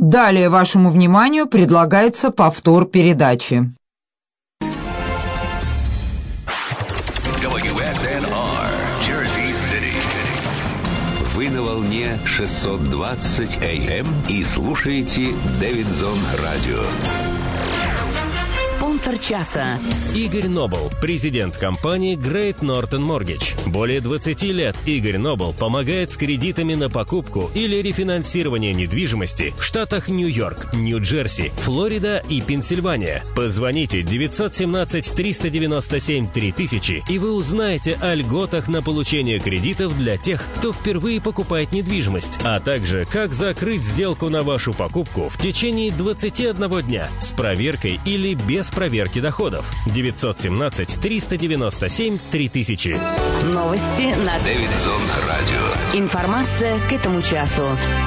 Далее вашему вниманию предлагается повтор передачи. WSNR, Jersey City. Вы на волне 620 AM и слушаете Дэвидсон Радио. Спонсор часа. Игорь Нобл, президент компании Great Northern Mortgage. Более 20 лет Игорь Нобл помогает с кредитами на покупку или рефинансирование недвижимости в штатах Нью-Йорк, Нью-Джерси, Флорида и Пенсильвания. Позвоните 917-397-3000, и вы узнаете о льготах на получение кредитов для тех, кто впервые покупает недвижимость, а также как закрыть сделку на вашу покупку в течение 21 дня с проверкой или без проверки доходов. 917-397-3000. Новости на Дэвидсон Радио. Информация к этому часу.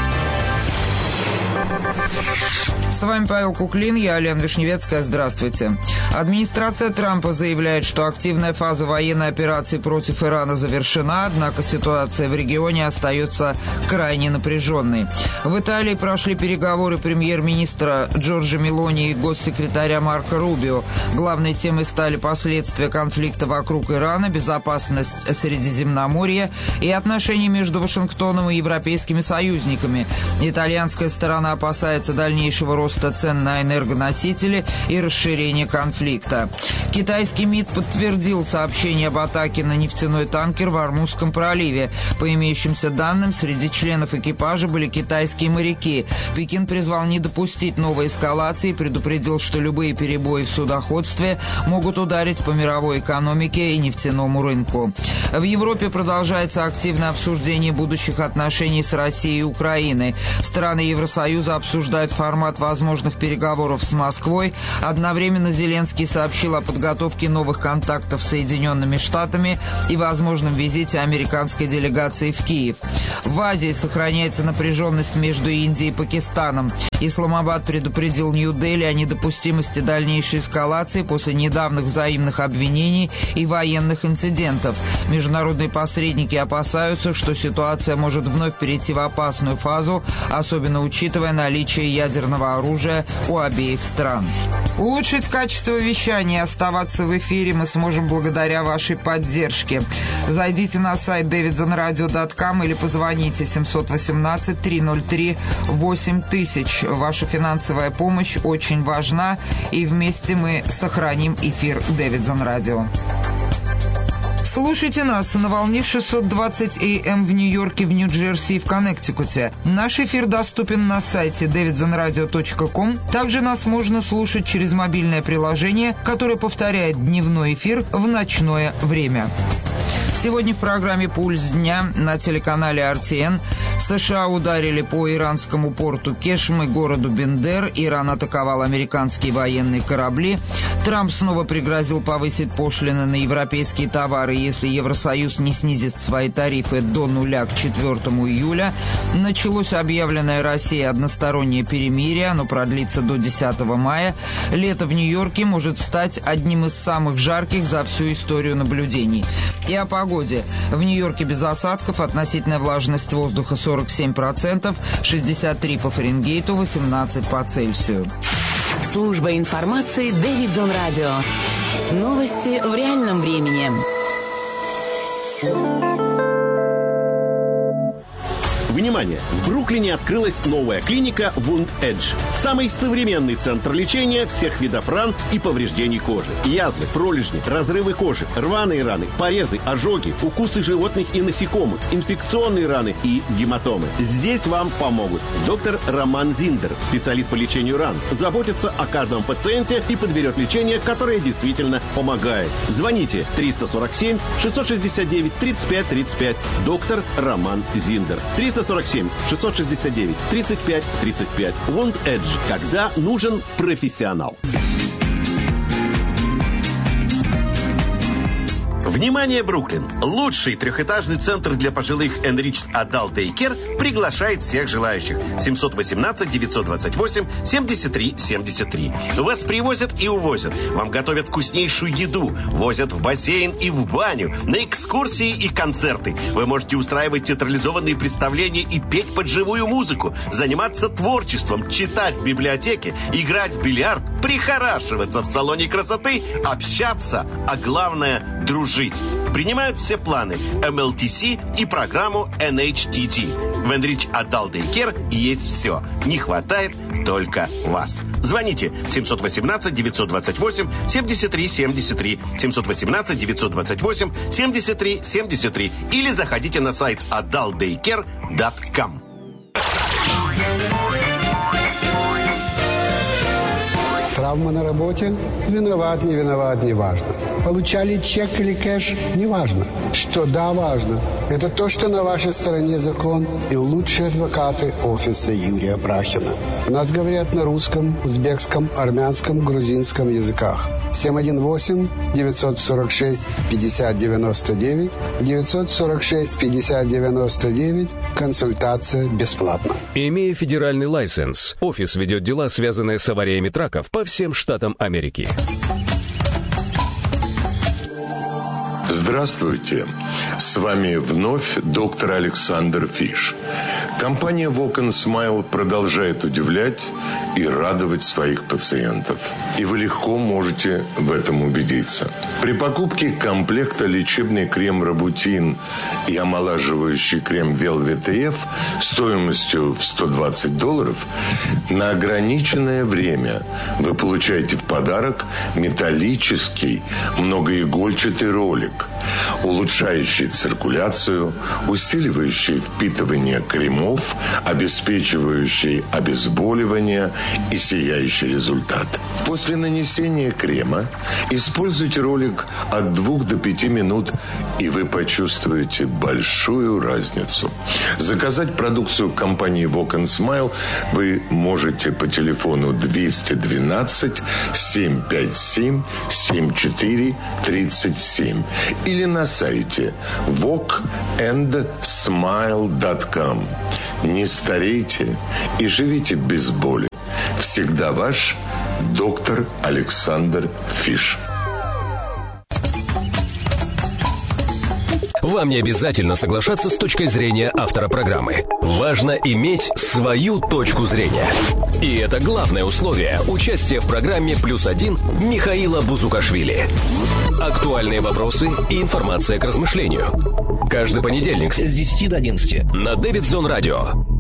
С вами Павел Куклин, я Лена Вишневецкая. Здравствуйте. Администрация Трампа заявляет, что активная фаза военной операции против Ирана завершена, однако ситуация в регионе остается крайне напряженной. В Италии прошли переговоры премьер-министра Джорджа Мелони и госсекретаря Марко Рубио. Главной темой стали последствия конфликта вокруг Ирана, безопасность Средиземноморья и отношения между Вашингтоном и европейскими союзниками. Итальянская сторона опасается дальнейшего роста цен на энергоносители и расширения конфликта. Китайский МИД подтвердил сообщение об атаке на нефтяной танкер в Ормузском проливе. По имеющимся данным, среди членов экипажа были китайские моряки. Пекин призвал не допустить новой эскалации и предупредил, что любые перебои в судоходстве могут ударить по мировой экономике и нефтяному рынку. В Европе продолжается активное обсуждение будущих отношений с Россией и Украиной. Страны Евросоюза обсуждают формат возможных переговоров с Москвой. Одновременно Зеленский сообщил о подготовке новых контактов с Соединенными Штатами и возможном визите американской делегации в Киев. В Азии сохраняется напряженность между Индией и Пакистаном. Исламабад предупредил Нью-Дели о недопустимости дальнейшей эскалации после недавних взаимных обвинений и военных инцидентов. Международные посредники опасаются, что ситуация может вновь перейти в опасную фазу, особенно учитывая наличие ядерного оружия у обеих стран. Улучшить качество вещания и оставаться в эфире мы сможем благодаря вашей поддержке. Зайдите на сайт davidsonradio.com или позвоните 718-303-8000. Ваша финансовая помощь очень важна, и вместе мы сохраним эфир Дэвидсон Радио. Слушайте нас на волне 620 AM в Нью-Йорке, в Нью-Джерси и в Коннектикуте. Наш эфир доступен на сайте davidsonradio.com. Также нас можно слушать через мобильное приложение, которое повторяет дневной эфир в ночное время. Сегодня в программе «Пульс дня» на телеканале RTN США ударили по иранскому порту Кешм и городу Бендер. Иран атаковал американские военные корабли. Трамп снова пригрозил повысить пошлины на европейские товары, если Евросоюз не снизит свои тарифы до нуля к 4 июля. Началось объявленное Россией одностороннее перемирие. Оно продлится до 10 мая. Лето в Нью-Йорке может стать одним из самых жарких за всю историю наблюдений. И о погоде. В Нью-Йорке без осадков, относительная влажность воздуха 47%, 63 по Фаренгейту, 18 по Цельсию. Служба информации Дэвидсон Радио. Новости в реальном времени. Внимание! В Бруклине открылась новая клиника Wound Edge. Самый современный центр лечения всех видов ран и повреждений кожи. Язвы, пролежни, разрывы кожи, рваные раны, порезы, ожоги, укусы животных и насекомых, инфекционные раны и гематомы. Здесь вам помогут доктор Роман Зиндер, специалист по лечению ран. Заботится о каждом пациенте и подберет лечение, которое действительно помогает. Звоните 347-669-3535. Доктор Роман Зиндер. 347-669-3535. Wound Edge. Когда нужен профессионал. В Внимание, Бруклин! Лучший трехэтажный центр для пожилых Enriched Adult Daycare приглашает всех желающих. 718-928-73-73. Вас привозят и увозят. Вам готовят вкуснейшую еду. Возят в бассейн и в баню. На экскурсии и концерты. Вы можете устраивать театрализованные представления и петь под живую музыку. Заниматься творчеством, читать в библиотеке, играть в бильярд, прихорашиваться в салоне красоты, общаться, а главное – дружить. Принимают все планы MLTC и программу NHTT. В Enriched Adult Daycare есть все. Не хватает только вас. Звоните 718-928-73-73, 718-928-73-73 или заходите на сайт adultdaycare.com. Травма на работе? Виноват, не виноват, не важно. Получали чек или кэш? Не важно. Что да, важно. Это то, что на вашей стороне закон и лучшие адвокаты офиса Юрия Брахина. У нас говорят на русском, узбекском, армянском, грузинском языках. 718-946-5099, 946-5099, консультация бесплатна. Имея федеральный лайсенс, офис ведет дела, связанные с авариями траков по всем штатам Америки. Здравствуйте! С вами вновь доктор Александр Фиш. Компания Walk and Smile продолжает удивлять и радовать своих пациентов. И вы легко можете в этом убедиться. При покупке комплекта лечебный крем Робутин и омолаживающий крем Velvet EF стоимостью в $120 на ограниченное время вы получаете в подарок металлический многоигольчатый ролик, улучшающий циркуляцию, усиливающий впитывание кремов, обеспечивающий обезболивание и сияющий результат. После нанесения крема используйте ролик от 2 до 5 минут, и вы почувствуете большую разницу. Заказать продукцию компании Walk and Smile вы можете по телефону 212 757 7437 или на сайте walkandsmile.com. Не старейте и живите без боли. Всегда ваш доктор Александр Фиш. Вам не обязательно соглашаться с точкой зрения автора программы. Важно иметь свою точку зрения. И это главное условие участия в программе «+1» Михаила Бузукашвили. Актуальные вопросы и информация к размышлению. Каждый понедельник с 10 до 11 на Davidson Radio.